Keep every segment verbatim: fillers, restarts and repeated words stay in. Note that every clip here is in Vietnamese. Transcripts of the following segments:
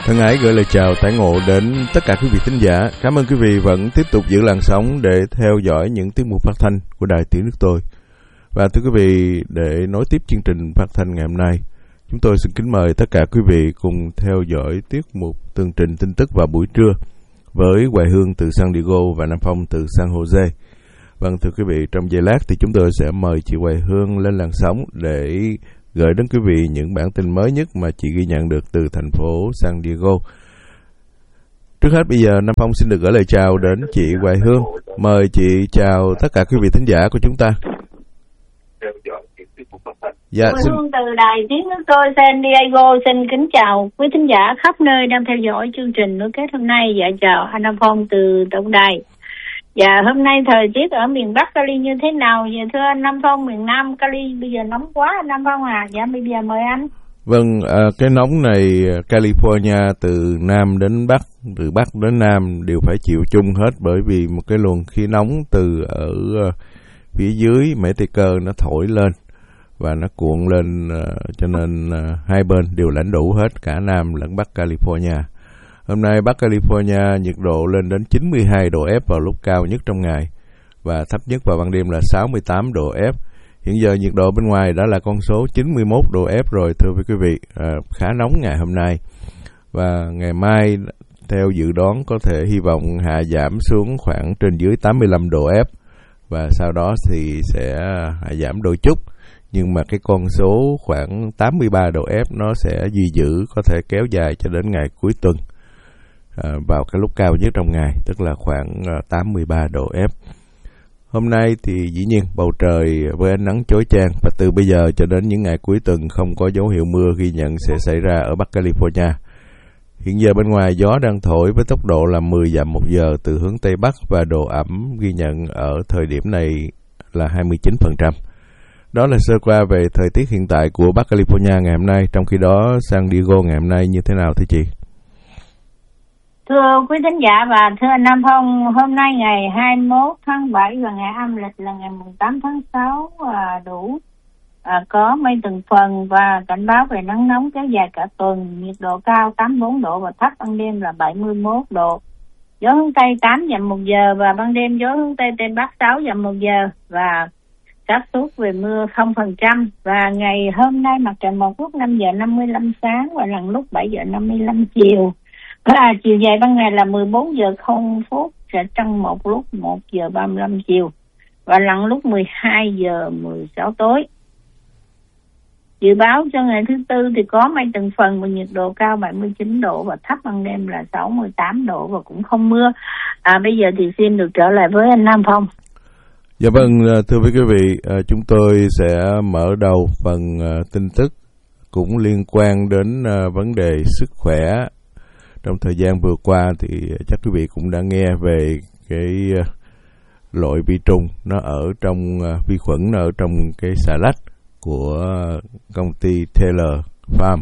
Thân ái gửi lời chào tái ngộ đến tất cả quý vị thính giả. Cảm ơn quý vị vẫn tiếp tục giữ làn sóng để theo dõi những tiết mục phát thanh của Đài Tiếng Nước Tôi. Và thưa quý vị, để nối tiếp chương trình phát thanh ngày hôm nay, chúng tôi xin kính mời tất cả quý vị cùng theo dõi tiết mục tường trình tin tức vào buổi trưa với Hoài Hương từ San Diego và Nam Phong từ San Jose. Vâng, thưa quý vị, trong giây lát thì chúng tôi sẽ mời chị Hoài Hương lên làn sóng để gửi đến quý vị những bản tin mới nhất mà chị ghi nhận được từ thành phố San Diego. Trước hết bây giờ Nam Phong xin được gửi lời chào đến chị Hoài Hương. Mời chị chào tất cả quý vị thính giả của chúng ta. Dạ, Hoài xin... Hương từ Đài Tiếng Nước Tôi San Diego xin kính chào quý thính giả khắp nơi đang theo dõi chương trình nối kết hôm nay. Dạ chào anh Nam Phong từ tổng đài. Dạ, hôm nay thời tiết ở miền Bắc Cali như thế nào? Dạ thưa anh Nam Phong, miền Nam Cali bây giờ nóng quá anh Nam Phong à. Dạ bây giờ mời anh. Vâng, à, cái nóng này California từ Nam đến Bắc, từ Bắc đến Nam đều phải chịu chung hết, bởi vì một cái luồng khí nóng từ ở uh, phía dưới Mỹ Tây Cơ nó thổi lên và nó cuộn lên, uh, cho nên uh, hai bên đều lãnh đủ hết, cả Nam lẫn Bắc California. Hôm nay Bắc California nhiệt độ lên đến chín mươi hai độ F vào lúc cao nhất trong ngày và thấp nhất vào ban đêm là sáu mươi tám độ F. Hiện giờ nhiệt độ bên ngoài đã là con số chín mươi mốt độ F rồi thưa quý vị, à, khá nóng ngày hôm nay. Và ngày mai theo dự đoán có thể hy vọng hạ giảm xuống khoảng trên dưới tám mươi lăm độ F và sau đó thì sẽ hạ giảm đôi chút. Nhưng mà cái con số khoảng tám mươi ba độ F nó sẽ duy giữ, có thể kéo dài cho đến ngày cuối tuần. À, vào cái lúc cao nhất trong ngày, tức là khoảng uh, tám mươi ba độ F. Hôm nay thì dĩ nhiên bầu trời với ánh nắng chói chang và từ bây giờ cho đến những ngày cuối tuần không có dấu hiệu mưa ghi nhận sẽ xảy ra ở Bắc California. Hiện giờ bên ngoài gió đang thổi với tốc độ là mười dặm một giờ từ hướng Tây Bắc và độ ẩm ghi nhận ở thời điểm này là hai mươi chín phần trăm. Đó là sơ qua về thời tiết hiện tại của Bắc California ngày hôm nay. Trong khi đó San Diego ngày hôm nay như thế nào thưa chị? Thưa quý thính giả và thưa anh Nam Phong, hôm nay ngày hai mươi mốt tháng bảy và ngày âm lịch là ngày tám tháng sáu à, đủ à, có mây từng phần và cảnh báo về nắng nóng kéo dài cả tuần, nhiệt độ cao tám mươi bốn độ và thấp ban đêm là bảy mươi mốt độ. Gió hướng Tây tám dặm một giờ và ban đêm gió hướng Tây Tây Bắc sáu dặm một giờ và xác suất về mưa không phần trăm. Và ngày hôm nay mặt trời mọc lúc năm giờ năm mươi lăm sáng và lặn lúc bảy giờ năm mươi lăm chiều. À, chiều dài ban ngày là mười bốn giờ không phút, sẽ trăng một lúc một giờ ba mươi lăm chiều và lặn lúc mười hai giờ mười sáu tối. Dự báo cho ngày thứ tư thì có mây từng phần và nhiệt độ cao bảy mươi chín độ và thấp ban đêm là sáu mươi tám độ và cũng không mưa. À, bây giờ thì xin được trở lại với anh Nam Phong. Dạ vâng, thưa quý vị, chúng tôi sẽ mở đầu phần tin tức cũng liên quan đến vấn đề sức khỏe. Trong thời gian vừa qua thì chắc quý vị cũng đã nghe về cái loại vi trùng nó ở trong vi khuẩn nó ở trong cái xà lách của công ty Taylor Farm.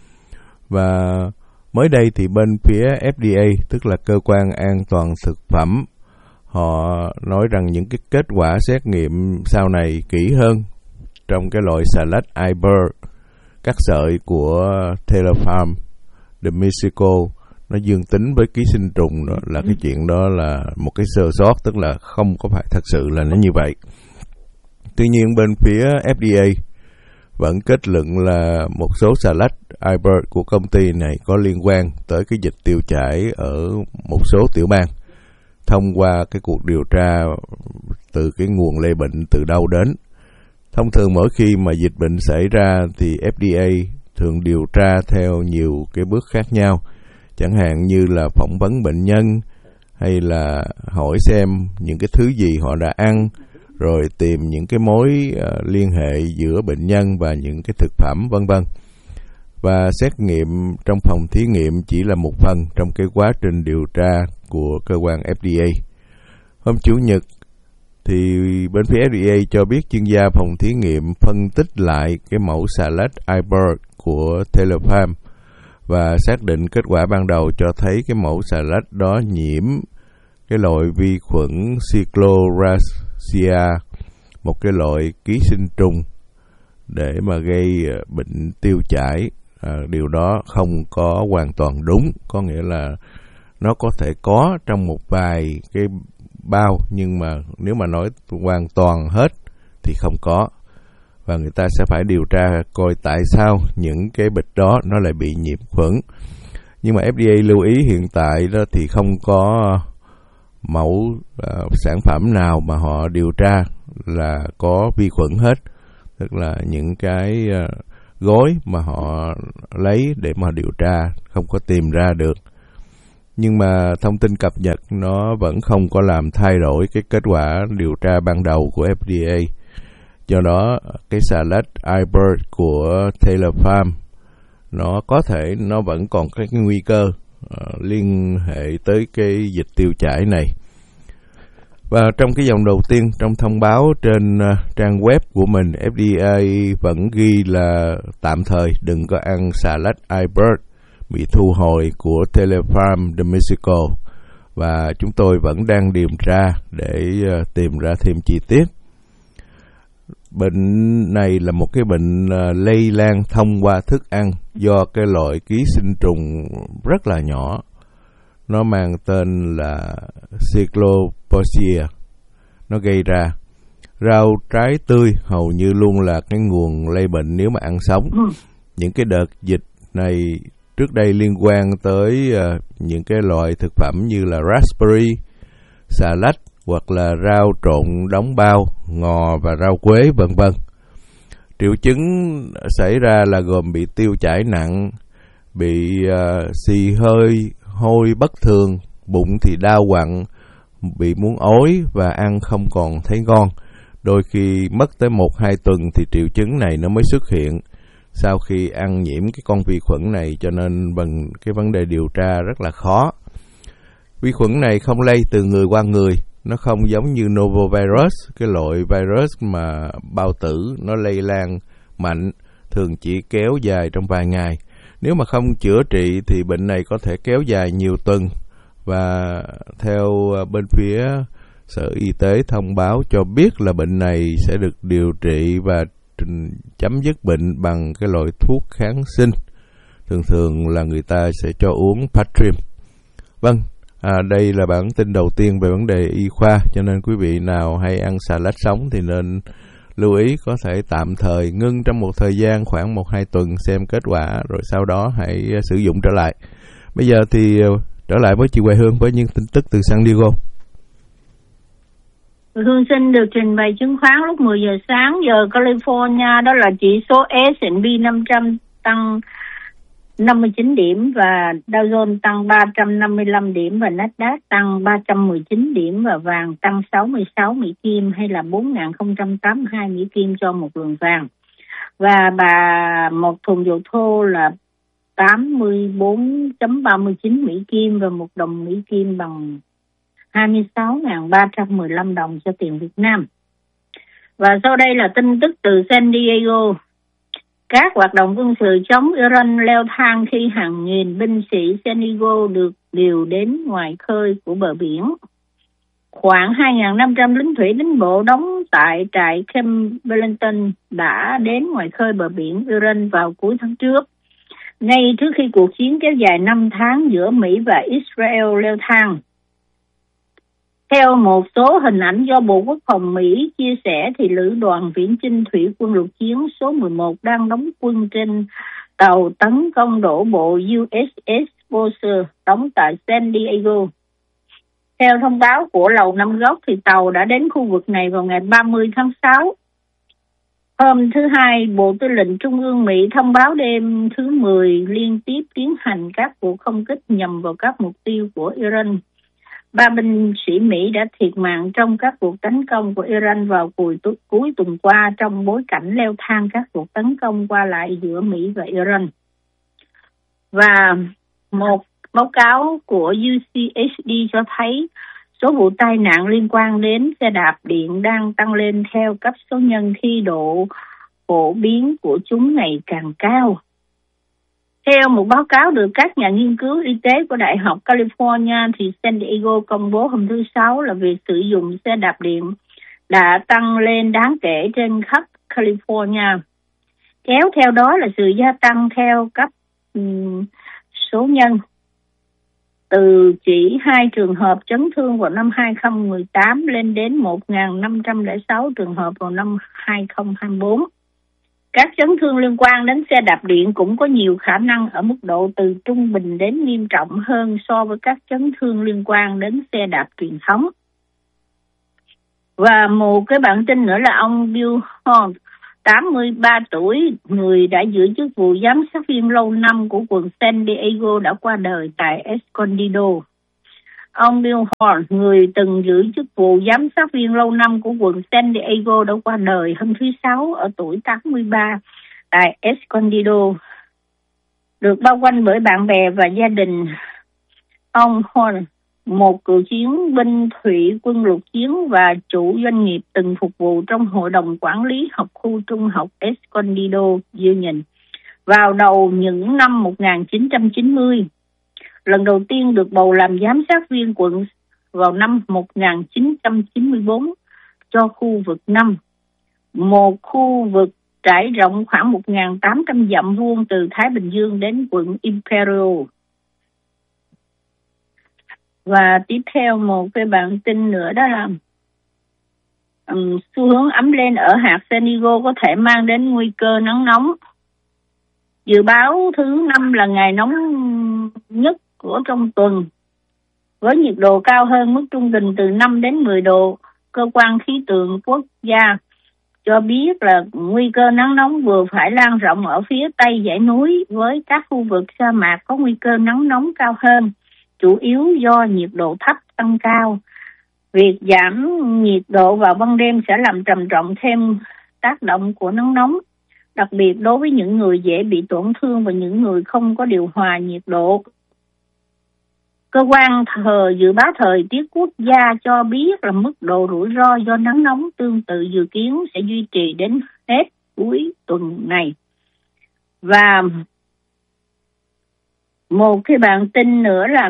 Và mới đây thì bên phía F D A, tức là cơ quan an toàn thực phẩm, họ nói rằng những cái kết quả xét nghiệm sau này kỹ hơn trong cái loại xà lách iBird cắt sợi của Taylor Farm de Mexico nó dương tính với ký sinh trùng, đó là cái chuyện đó là một cái sơ sót, tức là không có phải thật sự là nó như vậy. Tuy nhiên bên phía F D A vẫn kết luận là một số xà lách iBird của công ty này có liên quan tới cái dịch tiêu chảy ở một số tiểu bang thông qua cái cuộc điều tra từ cái nguồn lây bệnh từ đâu đến. Thông thường mỗi khi mà dịch bệnh xảy ra thì F D A thường điều tra theo nhiều cái bước khác nhau, chẳng hạn như là phỏng vấn bệnh nhân hay là hỏi xem những cái thứ gì họ đã ăn, rồi tìm những cái mối uh, liên hệ giữa bệnh nhân và những cái thực phẩm vân vân. Và xét nghiệm trong phòng thí nghiệm chỉ là một phần trong cái quá trình điều tra của cơ quan F D A. Hôm Chủ nhật thì bên phía F D A cho biết chuyên gia phòng thí nghiệm phân tích lại cái mẫu xà lách iBird của Taylor Farm và xác định kết quả ban đầu cho thấy cái mẫu xà lách đó nhiễm cái loại vi khuẩn Cyclorachia, một cái loại ký sinh trùng để mà gây bệnh tiêu chảy À, điều đó không có hoàn toàn đúng, có nghĩa là nó có thể có trong một vài cái bao, nhưng mà nếu mà nói hoàn toàn hết thì không có. Và người ta sẽ phải điều tra coi tại sao những cái bịch đó nó lại bị nhiễm khuẩn. Nhưng mà ép đê a lưu ý hiện tại đó thì không có mẫu uh, sản phẩm nào mà họ điều tra là có vi khuẩn hết. Tức là những cái uh, gói mà họ lấy để mà điều tra không có tìm ra được. Nhưng mà thông tin cập nhật nó vẫn không có làm thay đổi cái kết quả điều tra ban đầu của ép đê a. Do đó cái xà lách iBird của Taylor Farm nó có thể nó vẫn còn cái nguy cơ uh, liên hệ tới cái dịch tiêu chảy này. Và trong cái dòng đầu tiên trong thông báo trên uh, trang web của mình, ép đê a vẫn ghi là tạm thời đừng có ăn xà lách iBird bị thu hồi của Taylor Farm de Mexico, và chúng tôi vẫn đang điều tra để uh, tìm ra thêm chi tiết. Bệnh này là một cái bệnh uh, lây lan thông qua thức ăn do cái loại ký sinh trùng rất là nhỏ. Nó mang tên là Cycloposia. Nó gây ra. Rau trái tươi hầu như luôn là cái nguồn lây bệnh nếu mà ăn sống. Những cái đợt dịch này trước đây liên quan tới uh, những cái loại thực phẩm như là raspberry, xà lách hoặc là rau trộn đóng bao, ngò và rau quế vân vân. Triệu chứng xảy ra là gồm bị tiêu chảy nặng, bị uh, xì hơi, hôi bất thường, bụng thì đau quặn, bị muốn ói và ăn không còn thấy ngon. Đôi khi mất tới một hai tuần thì triệu chứng này nó mới xuất hiện sau khi ăn nhiễm cái con vi khuẩn này, cho nên bằng cái vấn đề điều tra rất là khó. Vi khuẩn này không lây từ người qua người, nó không giống như Novovirus, cái loại virus mà bao tử nó lây lan mạnh, thường chỉ kéo dài trong vài ngày. Nếu mà không chữa trị thì bệnh này có thể kéo dài nhiều tuần, và theo bên phía Sở Y tế thông báo cho biết là bệnh này sẽ được điều trị và chấm dứt bệnh bằng cái loại thuốc kháng sinh. Thường thường là người ta sẽ cho uống Patrim. Vâng, à, đây là bản tin đầu tiên về vấn đề y khoa, cho nên quý vị nào hay ăn xà lách sống thì nên lưu ý có thể tạm thời ngưng trong một thời gian khoảng một hai tuần xem kết quả, rồi sau đó hãy sử dụng trở lại. Bây giờ thì trở lại với chị Hoài Hương với những tin tức từ San Diego. Hương xin được trình bày chứng khoán lúc mười giờ sáng giờ California, đó là chỉ số S and P năm trăm tăng năm mươi chín điểm và Dow Jones tăng ba trăm năm mươi lăm điểm và Nasdaq tăng ba trăm mười chín điểm và vàng tăng sáu mươi sáu Mỹ Kim hay là bốn nghìn không trăm tám mươi hai Mỹ Kim cho một lượng vàng. Và bà một thùng dầu thô là tám mươi bốn phẩy ba mươi chín Mỹ Kim và một đồng Mỹ Kim bằng hai mươi sáu nghìn ba trăm mười lăm đồng cho tiền Việt Nam. Và sau đây là tin tức từ San Diego. Các hoạt động quân sự chống Iran leo thang khi hàng nghìn binh sĩ San Diego được điều đến ngoài khơi của bờ biển. Khoảng hai nghìn năm trăm lính thủy đánh bộ đóng tại trại Camp Pendleton đã đến ngoài khơi bờ biển Iran vào cuối tháng trước, ngay trước khi cuộc chiến kéo dài năm tháng giữa Mỹ và Israel leo thang. Theo một số hình ảnh do Bộ Quốc phòng Mỹ chia sẻ thì lữ đoàn viễn chinh thủy quân lục chiến số mười một đang đóng quân trên tàu tấn công đổ bộ U S S Bossier đóng tại San Diego. Theo thông báo của Lầu Năm Góc thì tàu đã đến khu vực này vào ngày ba mươi tháng sáu. Hôm thứ Hai, Bộ Tư lệnh Trung ương Mỹ thông báo đêm thứ mười liên tiếp tiến hành các cuộc không kích nhằm vào các mục tiêu của Iran. Ba binh sĩ Mỹ đã thiệt mạng trong các cuộc tấn công của Iran vào cuối, cuối tuần qua trong bối cảnh leo thang các cuộc tấn công qua lại giữa Mỹ và Iran. Và một báo cáo của U C H D cho thấy số vụ tai nạn liên quan đến xe đạp điện đang tăng lên theo cấp số nhân khi độ phổ biến của chúng ngày càng cao. Theo một báo cáo được các nhà nghiên cứu y tế của Đại học California, thì San Diego công bố hôm thứ Sáu là việc sử dụng xe đạp điện đã tăng lên đáng kể trên khắp California. Kéo theo đó là sự gia tăng theo cấp um, số nhân, từ chỉ hai trường hợp chấn thương vào năm hai không một tám lên đến một nghìn năm trăm lẻ sáu trường hợp vào năm hai không hai tư. Các chấn thương liên quan đến xe đạp điện cũng có nhiều khả năng ở mức độ từ trung bình đến nghiêm trọng hơn so với các chấn thương liên quan đến xe đạp truyền thống. Và một cái bản tin nữa là ông Bill Horn, tám mươi ba tuổi, người đã giữ chức vụ giám sát viên lâu năm của quận San Diego đã qua đời tại Escondido. Ông Bill Horn, người từng giữ chức vụ giám sát viên lâu năm của quận San Diego đã qua đời hôm thứ Sáu ở tuổi tám mươi ba tại Escondido. Được bao quanh bởi bạn bè và gia đình, ông Horn, một cựu chiến binh thủy quân lục chiến và chủ doanh nghiệp từng phục vụ trong hội đồng quản lý học khu trung học Escondido Union vào đầu những năm một nghìn chín trăm chín mươi. Lần đầu tiên được bầu làm giám sát viên quận vào năm một nghìn chín trăm chín mươi tư cho khu vực năm, một khu vực trải rộng khoảng một nghìn tám trăm dặm vuông từ Thái Bình Dương đến quận Imperial. Và tiếp theo một cái bản tin nữa đó là um, xu hướng ấm lên ở hạt San Diego có thể mang đến nguy cơ nắng nóng. Dự báo thứ năm là ngày nóng nhất của trong tuần, với nhiệt độ cao hơn mức trung bình từ năm đến mười độ. Cơ quan khí tượng quốc gia cho biết là nguy cơ nắng nóng vừa phải lan rộng ở phía tây dãy núi, với các khu vực sa mạc có nguy cơ nắng nóng cao hơn, chủ yếu do nhiệt độ thấp tăng cao. Việc giảm nhiệt độ vào ban đêm sẽ làm trầm trọng thêm tác động của nắng nóng, đặc biệt đối với những người dễ bị tổn thương và những người không có điều hòa nhiệt độ. Cơ quan thời dự báo thời tiết quốc gia cho biết là mức độ rủi ro do nắng nóng tương tự dự kiến sẽ duy trì đến hết cuối tuần này. Và một cái bản tin nữa là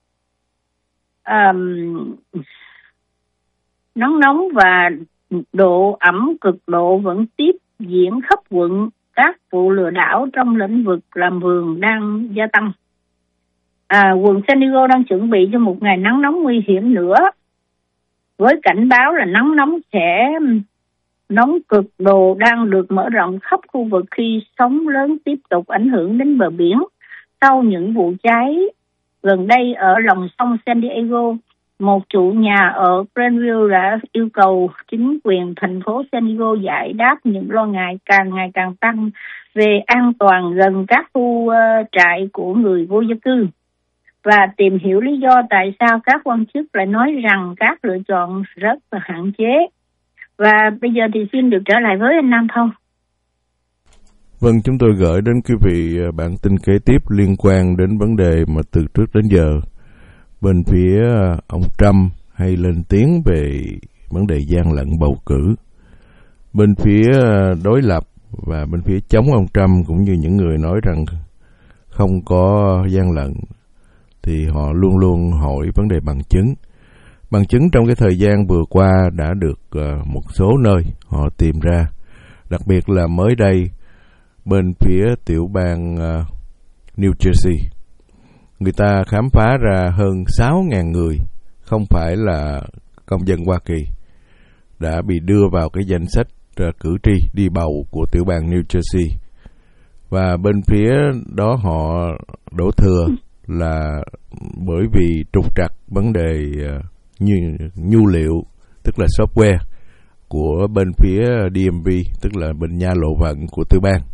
um, nắng nóng và độ ẩm cực độ vẫn tiếp diễn khắp quận. Các vụ lừa đảo trong lĩnh vực làm vườn đang gia tăng. À, quận San Diego đang chuẩn bị cho một ngày nắng nóng nguy hiểm nữa, với cảnh báo là nắng nóng sẽ nóng cực độ đang được mở rộng khắp khu vực khi sóng lớn tiếp tục ảnh hưởng đến bờ biển. Sau những vụ cháy gần đây ở lòng sông San Diego, một chủ nhà ở Greenville đã yêu cầu chính quyền thành phố San Diego giải đáp những lo ngại càng ngày càng tăng về an toàn gần các khu uh, trại của người vô gia cư, và tìm hiểu lý do tại sao các quan chức lại nói rằng các lựa chọn rất là hạn chế. Và bây giờ thì xin được trở lại với anh Nam Thông. Vâng, chúng tôi gửi đến quý vị bản tin kế tiếp liên quan đến vấn đề mà từ trước đến giờ bên phía ông Trump hay lên tiếng về vấn đề gian lận bầu cử. Bên phía đối lập và bên phía chống ông Trump cũng như những người nói rằng không có gian lận thì họ luôn luôn hỏi vấn đề bằng chứng. Bằng chứng trong cái thời gian vừa qua đã được uh, một số nơi họ tìm ra, đặc biệt là mới đây bên phía tiểu bang uh, New Jersey, người ta khám phá ra hơn sáu nghìn người không phải là công dân Hoa Kỳ đã bị đưa vào cái danh sách uh, cử tri đi bầu của tiểu bang New Jersey. Và bên phía đó họ đổ thừa là bởi vì trục trặc vấn đề uh, như nhu liệu, tức là software của bên phía đê em vê, tức là bên nhà lộ vận của tiểu bang.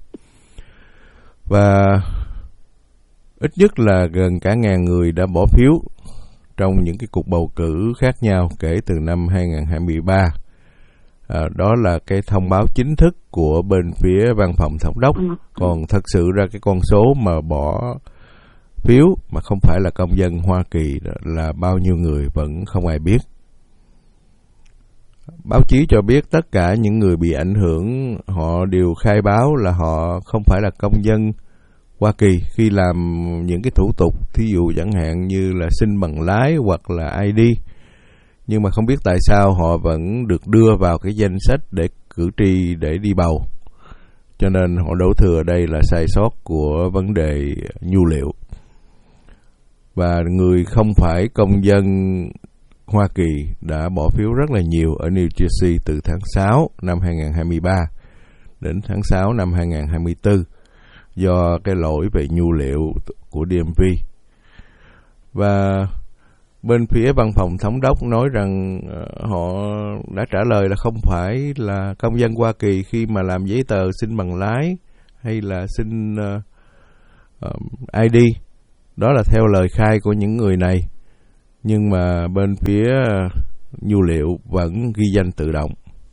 Và ít nhất là gần cả ngàn người đã bỏ phiếu trong những cái cuộc bầu cử khác nhau kể từ năm hai không hai ba. À, đó là cái thông báo chính thức của bên phía văn phòng thống đốc. Còn thật sự ra cái con số mà bỏ phiếu mà không phải là công dân Hoa Kỳ là bao nhiêu người vẫn không ai biết. Báo chí cho biết tất cả những người bị ảnh hưởng họ đều khai báo là họ không phải là công dân Hoa Kỳ khi làm những cái thủ tục, thí dụ chẳng hạn như là xin bằng lái hoặc là i đê. Nhưng mà không biết tại sao họ vẫn được đưa vào cái danh sách để cử tri để đi bầu. cho nên họ đổ thừa ở đây là sai sót của vấn đề nhu liệu. Và người không phải công dân Hoa Kỳ đã bỏ phiếu rất là nhiều ở New Jersey từ tháng sáu năm hai không hai ba đến tháng sáu năm hai không hai tư do cái lỗi về nhu liệu của đê em vê. Và bên phía văn phòng thống đốc nói rằng họ đã trả lời là không phải là công dân Hoa Kỳ khi mà làm giấy tờ xin bằng lái hay là xin uh, uh, i đê. Đó là theo lời khai của những người này. Nhưng mà bên phía uh, nhu liệu vẫn ghi danh tự động.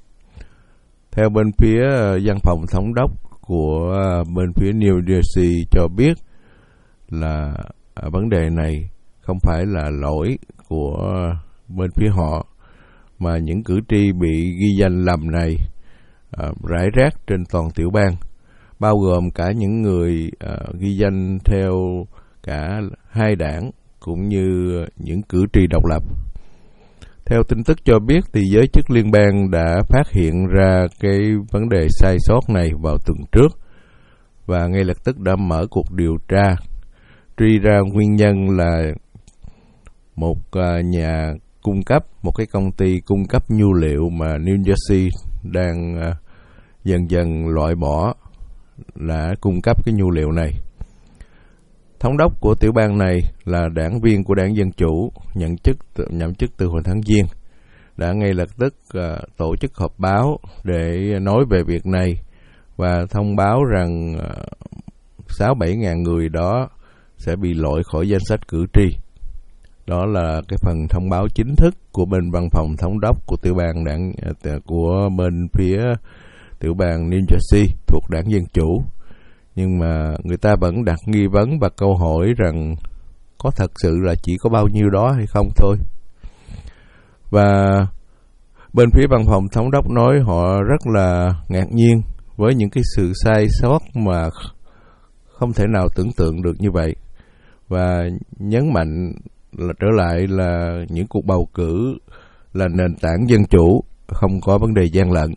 Theo bên phía uh, văn phòng thống đốc của uh, bên phía New Jersey cho biết là uh, vấn đề này không phải là lỗi của bên phía họ, mà những cử tri bị ghi danh lầm này à, rải rác trên toàn tiểu bang, bao gồm cả những người à, ghi danh theo cả hai đảng cũng như những cử tri độc lập. Theo tin tức cho biết thì giới chức liên bang đã phát hiện ra cái vấn đề sai sót này vào tuần trước và ngay lập tức đã mở cuộc điều tra, truy ra nguyên nhân là một uh, nhà cung cấp, một cái công ty cung cấp nhu liệu mà New Jersey đang uh, dần dần loại bỏ là cung cấp cái nhu liệu này. Thống đốc của tiểu bang này là đảng viên của đảng Dân Chủ, nhận chức nhậm chức từ hồi tháng Giêng, đã ngay lập tức uh, tổ chức họp báo để nói về việc này và thông báo rằng uh, sáu bảy ngàn người đó sẽ bị loại khỏi danh sách cử tri. Đó là cái phần thông báo chính thức của bên văn phòng thống đốc của tiểu bang đảng của bên phía tiểu bang New Jersey thuộc đảng Dân Chủ. Nhưng mà người ta vẫn đặt nghi vấn và câu hỏi rằng có thật sự là chỉ có bao nhiêu đó hay không thôi. Và bên phía văn phòng thống đốc nói họ rất là ngạc nhiên với những cái sự sai sót mà không thể nào tưởng tượng được như vậy, và nhấn mạnh là trở lại là những cuộc bầu cử là nền tảng dân chủ, không có vấn đề gian lận.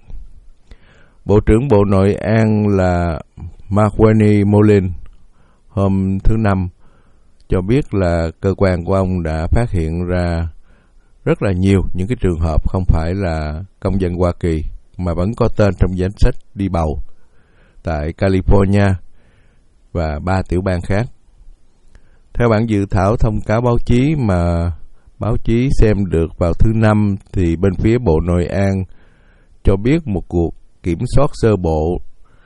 Bộ trưởng Bộ Nội an là Markwayne Mullin hôm thứ Năm cho biết là cơ quan của ông đã phát hiện ra rất là nhiều những cái trường hợp không phải là công dân Hoa Kỳ mà vẫn có tên trong danh sách đi bầu tại California và ba tiểu bang khác. Theo bản dự thảo thông cáo báo chí mà báo chí xem được vào thứ Năm thì bên phía Bộ Nội an cho biết một cuộc kiểm soát sơ bộ,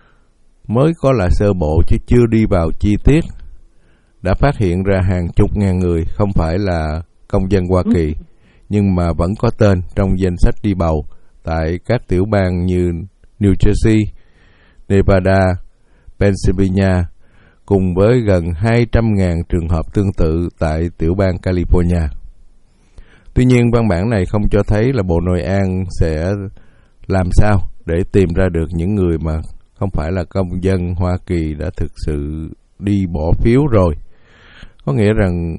mới có là sơ bộ chứ chưa đi vào chi tiết, đã phát hiện ra hàng chục ngàn người không phải là công dân Hoa Kỳ nhưng mà vẫn có tên trong danh sách đi bầu tại các tiểu bang như New Jersey, Nevada, Pennsylvania, cùng với gần hai trăm ngàn trường hợp tương tự tại tiểu bang California. Tuy nhiên, văn bản này không cho thấy là Bộ Nội an sẽ làm sao để tìm ra được những người mà không phải là công dân Hoa Kỳ đã thực sự đi bỏ phiếu rồi. Có nghĩa rằng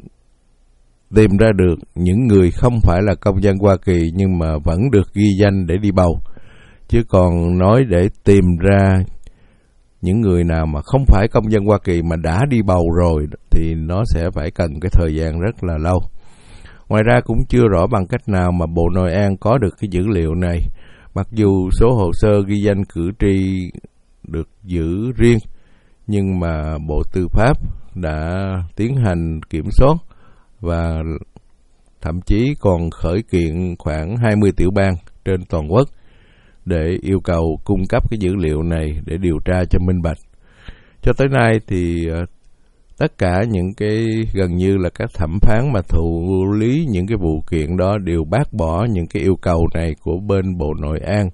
tìm ra được những người không phải là công dân Hoa Kỳ nhưng mà vẫn được ghi danh để đi bầu. Chứ còn nói để tìm ra những người nào mà không phải công dân Hoa Kỳ mà đã đi bầu rồi thì nó sẽ phải cần cái thời gian rất là lâu. Ngoài ra cũng chưa rõ bằng cách nào mà Bộ Nội an có được cái dữ liệu này. Mặc dù số hồ sơ ghi danh cử tri được giữ riêng, nhưng mà Bộ Tư pháp đã tiến hành kiểm soát và thậm chí còn khởi kiện khoảng hai mươi tiểu bang trên toàn quốc để yêu cầu cung cấp cái dữ liệu này để điều tra cho minh bạch. Cho tới nay thì tất cả những cái gần như là các thẩm phán mà thụ lý những cái vụ kiện đó đều bác bỏ những cái yêu cầu này của bên Bộ Nội an,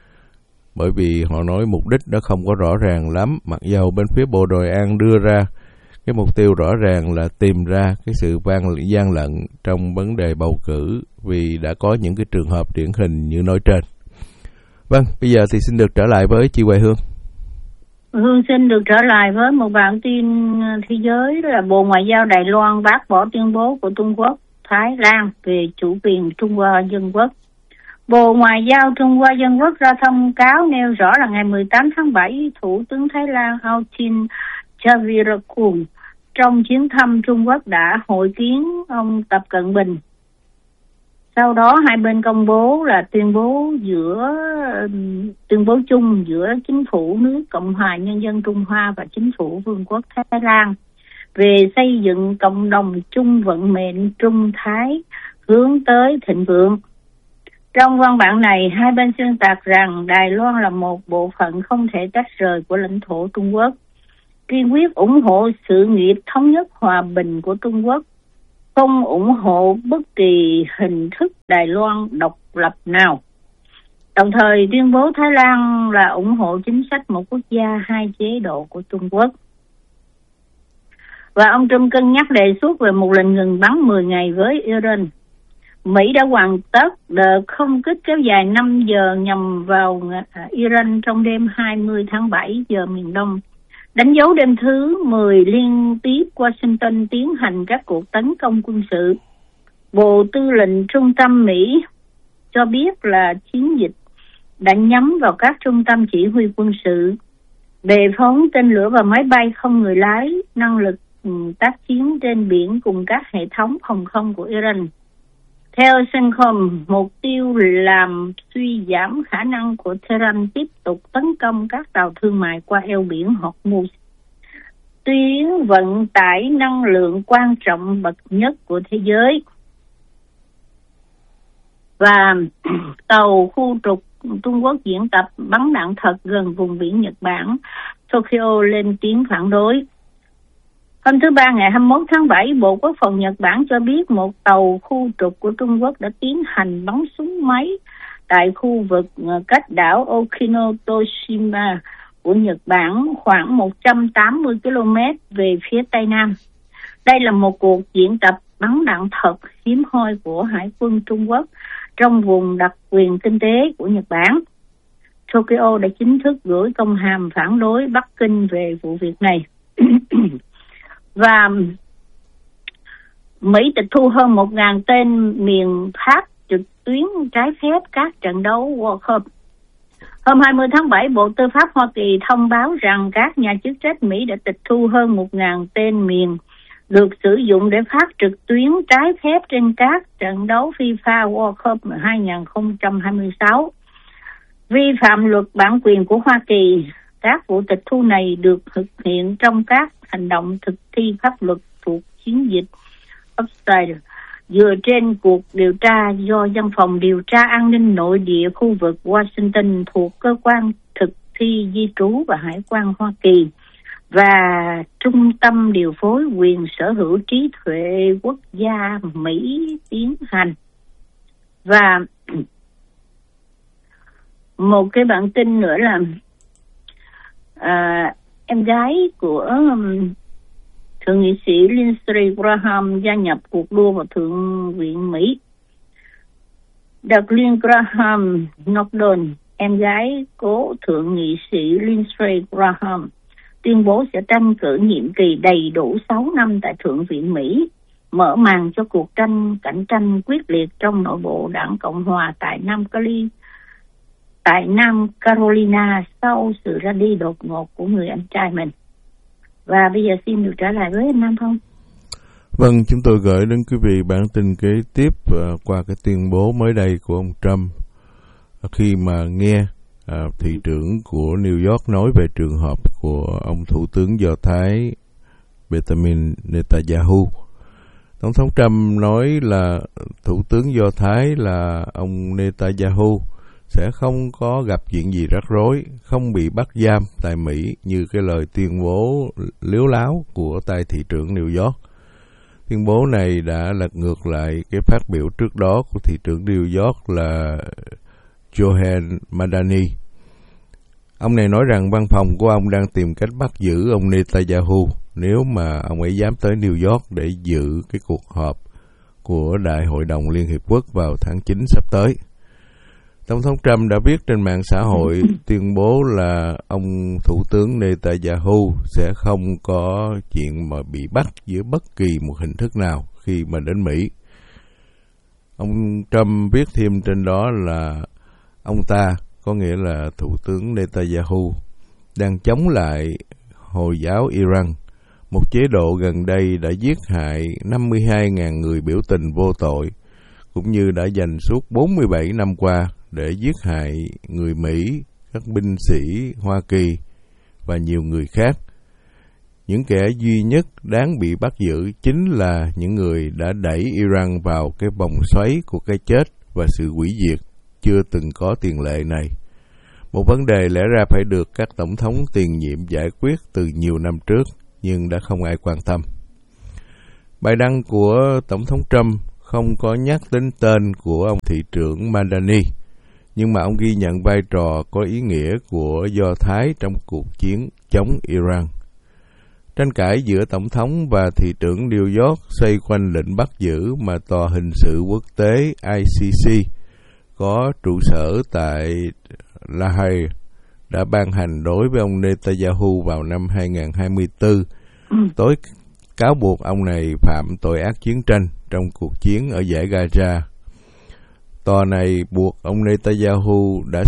bởi vì họ nói mục đích đó không có rõ ràng lắm, mặc dầu bên phía Bộ Nội an đưa ra cái mục tiêu rõ ràng là tìm ra cái sự gian lận trong vấn đề bầu cử, vì đã có những cái trường hợp điển hình như nói trên. Vâng, bây giờ thì xin được trở lại với chị Hoài Hương. Hương xin được trở lại với một bản tin thế giới là Bộ Ngoại giao Đài Loan bác bỏ tuyên bố của Trung Quốc, Thái Lan về chủ quyền Trung Hoa Dân Quốc. Bộ Ngoại giao Trung Hoa Dân Quốc ra thông cáo nêu rõ là ngày mười tám tháng bảy, Thủ tướng Thái Lan Autin Charnvirakul trong chuyến thăm Trung Quốc đã hội kiến ông Tập Cận Bình. Sau đó hai bên công bố là tuyên bố giữa tuyên bố chung giữa chính phủ nước Cộng hòa Nhân dân Trung Hoa và chính phủ Vương quốc Thái Lan về xây dựng cộng đồng chung vận mệnh Trung Thái hướng tới thịnh vượng. Trong văn bản này, hai bên xuyên tạc rằng Đài Loan là một bộ phận không thể tách rời của lãnh thổ Trung Quốc, kiên quyết ủng hộ sự nghiệp thống nhất hòa bình của Trung Quốc, không ủng hộ bất kỳ hình thức Đài Loan độc lập nào. Đồng thời tuyên bố Thái Lan là ủng hộ chính sách một quốc gia hai chế độ của Trung Quốc. Và ông Trump cân nhắc đề xuất về một lệnh ngừng bắn mười ngày với Iran. Mỹ đã hoàn tất đợt không kích kéo dài năm giờ nhằm vào Iran trong đêm hai mươi tháng bảy giờ miền Đông, đánh dấu đêm thứ mười liên tiếp Washington tiến hành các cuộc tấn công quân sự. Bộ Tư lệnh Trung tâm Mỹ cho biết là chiến dịch đã nhắm vào các trung tâm chỉ huy quân sự, đề phóng tên lửa và máy bay không người lái, năng lực tác chiến trên biển cùng các hệ thống phòng không của Iran. Theo CENTCOM, mục tiêu làm suy giảm khả năng của Tehran tiếp tục tấn công các tàu thương mại qua eo biển Hormuz, tuyến vận tải năng lượng quan trọng bậc nhất của thế giới. Và tàu khu trục Trung Quốc diễn tập bắn đạn thật gần vùng biển Nhật Bản, Tokyo lên tiếng phản đối. Hôm thứ Ba ngày hai mươi mốt tháng bảy, Bộ Quốc phòng Nhật Bản cho biết một tàu khu trục của Trung Quốc đã tiến hành bắn súng máy tại khu vực cách đảo Okinotoshima của Nhật Bản khoảng một trăm tám mươi ki lô mét về phía Tây Nam. Đây là một cuộc diễn tập bắn đạn thật hiếm hoi của Hải quân Trung Quốc trong vùng đặc quyền kinh tế của Nhật Bản. Tokyo đã chính thức gửi công hàm phản đối Bắc Kinh về vụ việc này. Và Mỹ tịch thu hơn một nghìn tên miền Pháp trực tuyến trái phép các trận đấu World Cup. Hôm hai mươi tháng bảy, Bộ Tư pháp Hoa Kỳ thông báo rằng các nhà chức trách Mỹ đã tịch thu hơn một nghìn tên miền được sử dụng để phát trực tuyến trái phép trên các trận đấu FIFA World Cup hai không hai sáu. Vi phạm luật bản quyền của Hoa Kỳ, các vụ tịch thu này được thực hiện trong các hành động thực thi pháp luật thuộc chiến dịch Upside, dựa trên cuộc điều tra do Văn phòng Điều tra An ninh Nội địa khu vực Washington thuộc Cơ quan Thực thi Di trú và Hải quan Hoa Kỳ và Trung tâm Điều phối quyền sở hữu trí tuệ quốc gia Mỹ tiến hành. Và một cái bản tin nữa là à, em gái của um, thượng nghị sĩ Lindsey Graham gia nhập cuộc đua vào Thượng viện Mỹ. Darlene Graham Nordon, em gái cố thượng nghị sĩ Lindsey Graham, tuyên bố sẽ tranh cử nhiệm kỳ đầy đủ sáu năm tại Thượng viện Mỹ, mở màn cho cuộc tranh cạnh tranh quyết liệt trong nội bộ đảng Cộng hòa tại Nam Cali, tại Nam Carolina sau sự ra đi đột ngột của người anh trai mình. Và bây giờ xin được trả lời với anh Nam Phong. Vâng, chúng tôi gửi đến quý vị bản tin kế tiếp uh, qua cái tuyên bố mới đây của ông Trump uh, khi mà nghe uh, thị trưởng của New York nói về trường hợp của ông Thủ tướng Do Thái Benjamin Netanyahu. Tổng thống Trump nói là Thủ tướng Do Thái là ông Netanyahu sẽ không có gặp chuyện gì rắc rối, không bị bắt giam tại Mỹ như cái lời tuyên bố liếu láo của tại thị trưởng New York. Tuyên bố này đã lật ngược lại cái phát biểu trước đó của thị trưởng New York là Johan Madani. Ông này nói rằng văn phòng của ông đang tìm cách bắt giữ ông Netanyahu nếu mà ông ấy dám tới New York để dự cái cuộc họp của Đại hội đồng Liên Hiệp Quốc vào tháng chín sắp tới. Tổng thống Trump đã viết trên mạng xã hội tuyên bố là ông Thủ tướng Netanyahu sẽ không có chuyện mà bị bắt dưới bất kỳ một hình thức nào khi mà đến Mỹ. Ông Trump viết thêm trên đó là ông ta, có nghĩa là Thủ tướng Netanyahu, đang chống lại Hồi giáo Iran, một chế độ gần đây đã giết hại năm mươi hai nghìn người biểu tình vô tội, cũng như đã dành suốt bốn mươi bảy năm qua để giết hại người Mỹ, các binh sĩ Hoa Kỳ và nhiều người khác. Những kẻ duy nhất đáng bị bắt giữ chính là những người đã đẩy Iran vào cái vòng xoáy của cái chết và sự hủy diệt chưa từng có tiền lệ này. Một vấn đề lẽ ra phải được các tổng thống tiền nhiệm giải quyết từ nhiều năm trước, nhưng đã không ai quan tâm. Bài đăng của Tổng thống Trump không có nhắc đến tên của ông thị trưởng Madani, nhưng mà ông ghi nhận vai trò có ý nghĩa của Do Thái trong cuộc chiến chống Iran. Tranh cãi giữa Tổng thống và thị trưởng New York xoay quanh lệnh bắt giữ mà Tòa hình sự quốc tế I C C có trụ sở tại La Haye đã ban hành đối với ông Netanyahu vào năm hai nghìn không trăm hai mươi tư, tối cáo buộc ông này phạm tội ác chiến tranh trong cuộc chiến ở dải Gaza. Tòa này buộc ông Netanyahu đã